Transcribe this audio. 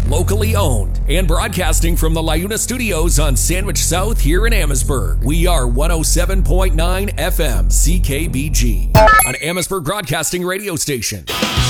locally owned, and broadcasting from the LiUNA Studios on Sandwich South here in Amherstburg. We are 107.9 FM CKBG, an Amherstburg broadcasting radio station.